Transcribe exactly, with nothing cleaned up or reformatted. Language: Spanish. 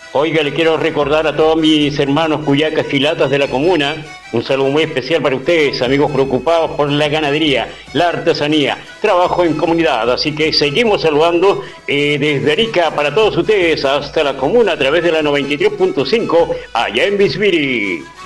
Oiga, le quiero recordar a todos mis hermanos cuyacas filatas de la comuna, un saludo muy especial para ustedes, amigos preocupados por la ganadería, la artesanía, trabajo en comunidad, así que seguimos saludando eh, desde Arica para todos ustedes hasta la comuna a través de la noventa y tres punto cinco allá en Bisbiri.